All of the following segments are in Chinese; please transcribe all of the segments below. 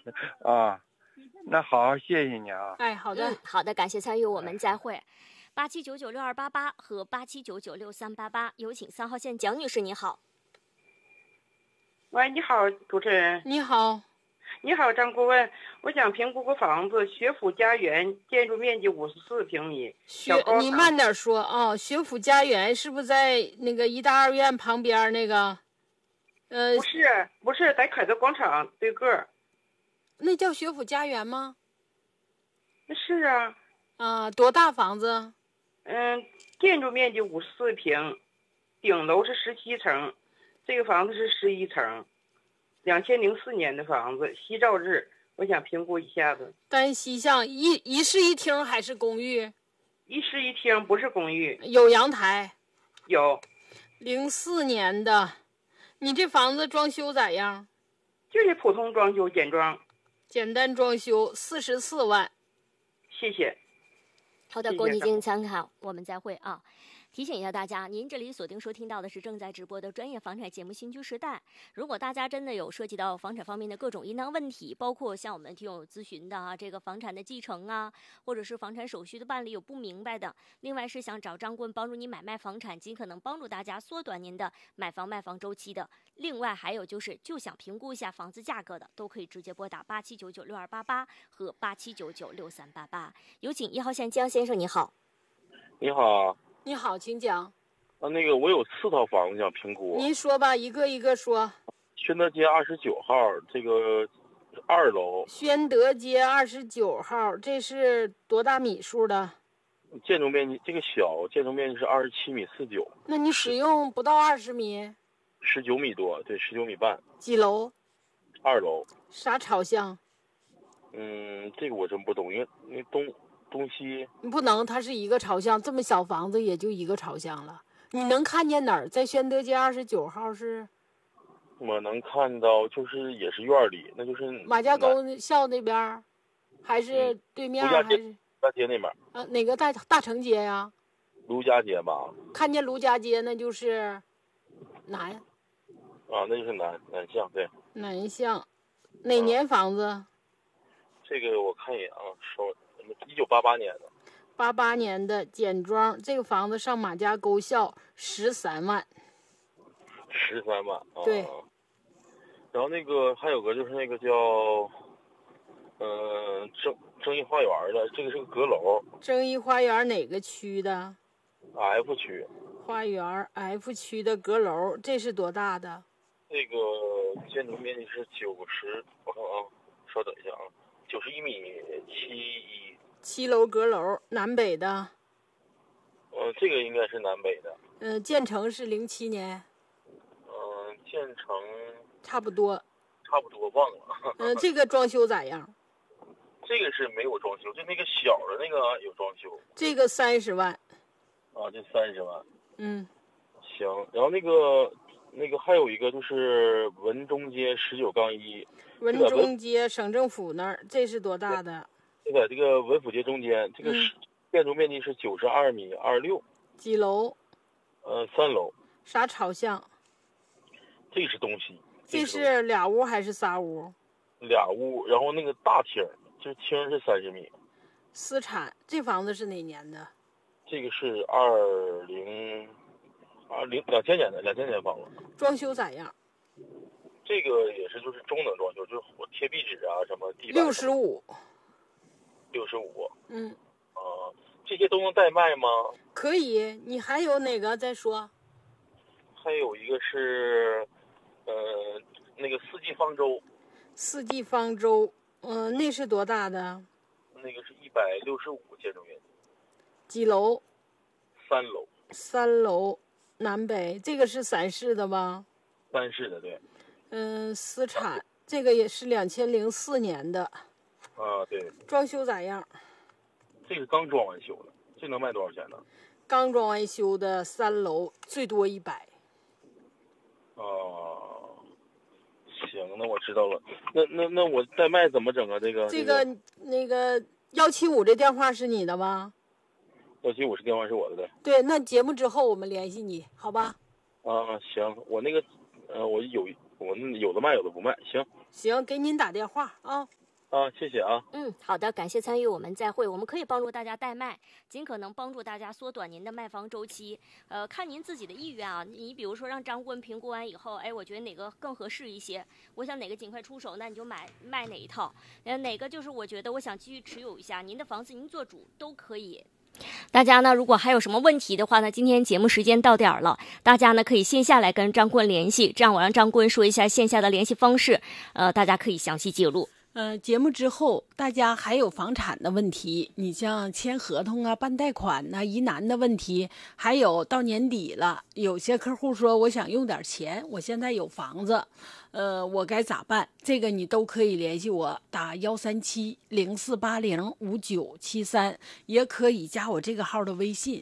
啊，那好，谢谢你啊。 哎，好的， 好的，感谢参与，我们再会。87996288和87996388，有请3号线蒋女士，你好。 喂，你好，主持人。 你好。 你好，张顾问，我想评估个房子，学府家园，建筑面积54平米。 你慢点说啊！学府家园是不是在那个医大2院旁边那个？ 不是，在凯德广场对个。 那叫学府家园吗？ 是啊。 啊，多大房子？ 建筑面积54平，顶楼是17层，这个房子是11层。2004年的房子，西照制，我想评估一下子。 单西向一室一厅还是公寓？ 一室一厅，不是公寓。 有阳台？ 有。 04年的，你这房子装修咋样？ 就是普通装修，简装。 简单装修，44万。 谢谢。 好的，供你进行参考，我们再会啊。提醒一下大家，您这里锁定收听到的是正在直播的专业房产节目《新居时代》。如果大家真的有涉及到房产方面的各种疑难问题，包括像我们听友咨询的这个房产的继承啊，或者是房产手续的办理有不明白的，另外是想找张顾问帮助你买卖房产，尽可能帮助大家缩短您的买房卖房周期的，另外还有就想评估一下房子价格的，都可以直接拨打87996288和87996388。有请1号线江先生，你好。 你好。 你好，请讲。 那个我有4套房子想评估。 您说吧，一个一个说。 宣德街29号，这个2楼。 宣德街29号，这是多大米数的？ 建筑面积这个小，建筑面积是27.49米。 那你使用不到20米 ？19米多，对，19米半。 几楼 ？2楼。 啥朝向？ 这个我真不懂，因为东西不能，它是一个朝向，这么小房子也就一个朝向了。你能看见哪儿？在宣德街29号是？ 我能看到，就是也是院里，那就是马家沟校那边，还是对面？还是卢家街那边？ 哪个大成街呀？ 卢家街吧。 看见卢家街，那就是南。 啊，那就是南向，对。 南向，哪年房子？ 这个我看一眼啊，1988年的。 88年的简装，这个房子上马家沟校13万。 13万啊。 对。 然后那个还有个就是那个叫，正义花园的，这个是个阁楼。 正义花园哪个区的 ？F 区。 花园 F 区的阁楼，这是多大的？ 这个建筑面积是90，我看啊，稍等一下啊。91.71米。 7楼阁楼，南北的。 这个应该是南北的。 建成是07年。 建成差不多， 忘了。 这个装修咋样？ 这个是没有装修，就那个小的那个有装修。 这个30万。 啊，这30万。行，然后那个还有一个就是文中街19-1。 文中街省政府那儿，这是多大的？ 这个文府街中间，这个建筑面积是92.26米。 几楼 ？3楼。 啥朝向？ 这是东西。 这是俩屋还是仨屋 ？2屋，然后那个大厅，就是厅是30米。 私产，这房子是哪年的？ 这个是2000年的，2000年房子。 装修咋样？ 这个也是就是中等装修，就是贴壁纸啊什么地板。 65。 这些都能代卖吗？ 可以，你还有哪个再说？ 还有一个是，那个四季方舟。 四季方舟，那是多大的？ 那个是165建筑面积。 几楼 ？3楼。 3楼，南北，这个是3室的吧 ？3室的，对。 私产，这个也是2004年的。 啊，对。 装修咋样？ 这个刚装完修的，这能卖多少钱呢？ 刚装完修的3楼，最多100。 行，那我知道了。那我代卖怎么整啊？ 那个175这电话是你的吗 ？175这电话是我的，对。 对，那节目之后我们联系你，好吧？ 行，我那个我有的卖，有的不卖，行。 行，给您打电话啊。 谢谢啊。 好的，感谢参与，我们再会。我们可以帮助大家代卖，尽可能帮助大家缩短您的卖房周期。看您自己的意愿啊。你比如说让张顾问评估完以后，我觉得哪个更合适一些，我想哪个尽快出手，那你就卖哪一套。哪个就是我觉得我想继续持有一下，您的房子您做主都可以。大家呢，如果还有什么问题的话呢，今天节目时间到点了，大家呢可以线下来跟张顾问联系，这样我让张顾问说一下线下的联系方式，大家可以详细记录。 节目之后，大家还有房产的问题，你像签合同啊、办贷款呐、疑难的问题，还有到年底了，有些客户说我想用点钱，我现在有房子，我该咋办？这个你都可以联系我，打137-0480-5973，也可以加我这个号的微信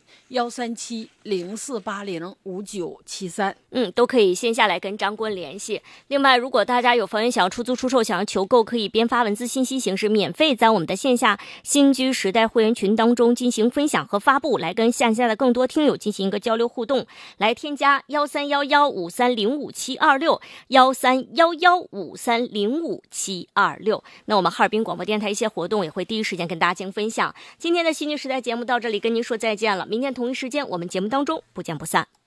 137-0480-5973。 都可以线下来跟张顾问联系。另外，如果大家有房源想要出租出售，想要求购，可以编发文字信息形式，免费在我们的线下新居时代会员群当中进行分享和发布，来跟线下的更多听友进行一个交流互动。来添加1311530572611311530572。那我们哈尔滨广播电台一些活动也会第一时间跟大家进行分享。今天的新居时代节目到这里跟您说再见了，明天同一时间我们节目当中不见不散。